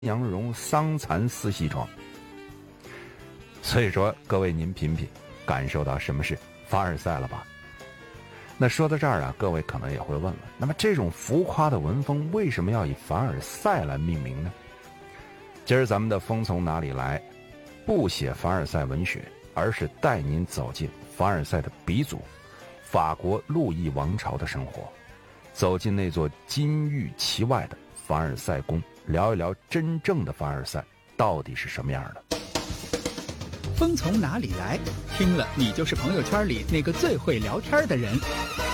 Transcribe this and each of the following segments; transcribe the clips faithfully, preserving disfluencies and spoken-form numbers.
羊绒桑蚕丝西装。所以说，各位您品品，感受到什么是凡尔赛了吧？那说到这儿啊，各位可能也会问了，那么这种浮夸的文风为什么要以凡尔赛来命名呢？今儿咱们的风从哪里来，不写凡尔赛文学，而是带您走进凡尔赛的鼻祖法国路易王朝的生活，走进那座金玉其外的凡尔赛宫，聊一聊真正的凡尔赛到底是什么样的。 风从哪里来？听了你就是朋友圈里那个最会聊天的人。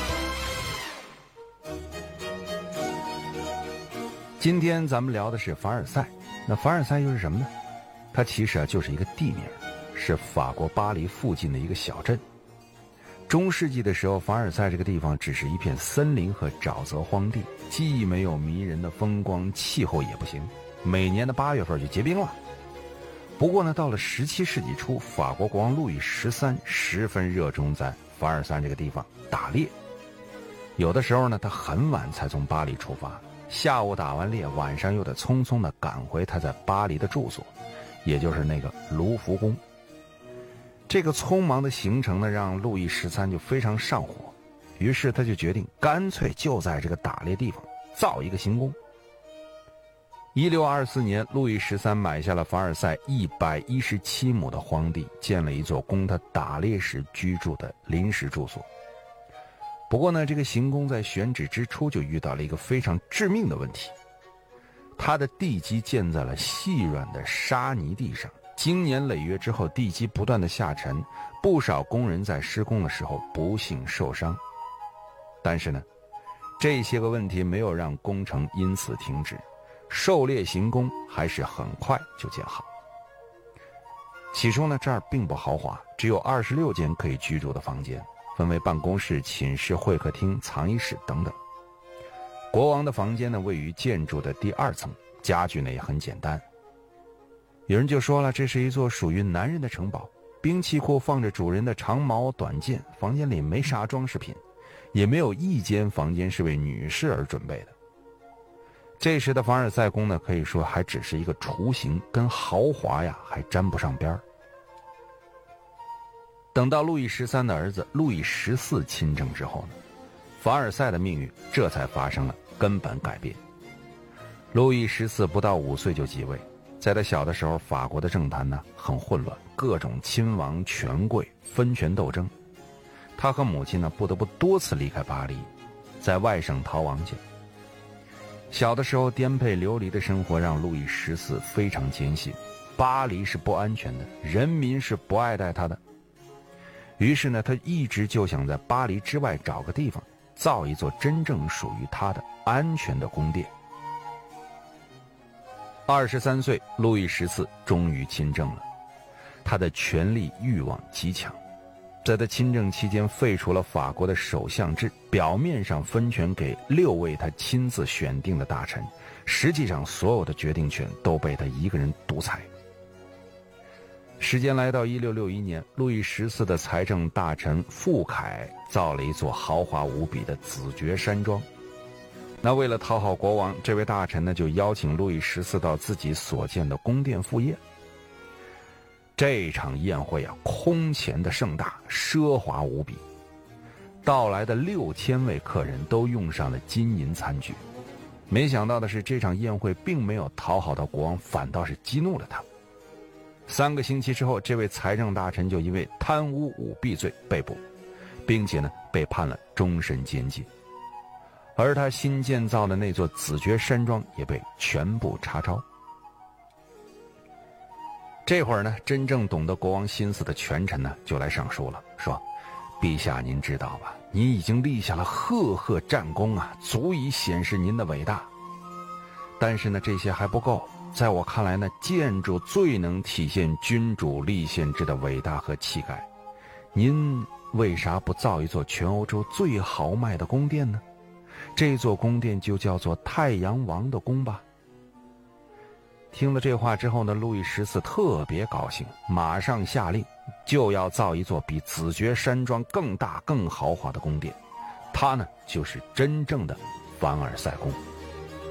今天咱们聊的是凡尔赛，那凡尔赛又是什么呢？它其实啊就是一个地名，是法国巴黎附近的一个小镇。中世纪的时候，凡尔赛这个地方只是一片森林和沼泽荒地，既没有迷人的风光，气候也不行，每年的八月份就结冰了。不过呢，到了十七世纪初，法国国王路易十三十分热衷在凡尔赛这个地方打猎。有的时候呢，他很晚才从巴黎出发，下午打完猎，晚上又得匆匆地赶回他在巴黎的住所，也就是那个卢浮宫。这个匆忙的行程呢，让路易十三就非常上火，于是他就决定干脆就在这个打猎地方造一个行宫。一六二四年，路易十三买下了凡尔赛一百一十七亩的荒地，建了一座供他打猎时居住的临时住所。不过呢，这个行宫在选址之初就遇到了一个非常致命的问题，它的地基建在了细软的沙泥地上，经年累月之后，地基不断的下沉，不少工人在施工的时候不幸受伤。但是呢，这些个问题没有让工程因此停止，狩猎行宫还是很快就建好。起初呢，这儿并不豪华，只有二十六间可以居住的房间，分为办公室、寝室、会客厅、藏衣室等等。国王的房间呢，位于建筑的第二层，家具呢也很简单。有人就说了，这是一座属于男人的城堡，兵器库放着主人的长矛短剑，房间里没啥装饰品，也没有一间房间是为女士而准备的。这时的凡尔赛宫呢，可以说还只是一个雏形，跟豪华呀还沾不上边儿。等到路易十三的儿子路易十四亲政之后呢，凡尔赛的命运这才发生了根本改变。路易十四不到五岁就即位，在他小的时候，法国的政坛呢很混乱，各种亲王权贵分权斗争。他和母亲呢不得不多次离开巴黎，在外省逃亡去。小的时候颠沛流离的生活让路易十四非常坚信，巴黎是不安全的，人民是不爱戴他的。于是呢，他一直就想在巴黎之外找个地方，造一座真正属于他的安全的宫殿。二十三岁，路易十四终于亲政了。他的权力欲望极强，在他亲政期间废除了法国的首相制，表面上分权给六位他亲自选定的大臣，实际上所有的决定权都被他一个人独裁。时间来到一六六一年，路易十四的财政大臣傅凯造了一座豪华无比的子爵山庄。那为了讨好国王，这位大臣呢就邀请路易十四到自己所建的宫殿赴宴。这场宴会啊，空前的盛大，奢华无比。到来的六千位客人都用上了金银餐具。没想到的是，这场宴会并没有讨好到国王，反倒是激怒了他。三个星期之后，这位财政大臣就因为贪污舞弊罪被捕，并且呢被判了终身监禁。而他新建造的那座子爵山庄也被全部查抄。这会儿呢，真正懂得国王心思的权臣呢就来上书了，说：陛下您知道吧，您已经立下了赫赫战功啊，足以显示您的伟大。但是呢，这些还不够，在我看来呢，建筑最能体现君主立宪制的伟大和气概。您为啥不造一座全欧洲最豪迈的宫殿呢？这座宫殿就叫做太阳王的宫吧。听了这话之后呢，路易十四特别高兴，马上下令就要造一座比子爵山庄更大更豪华的宫殿。它呢，就是真正的凡尔赛宫。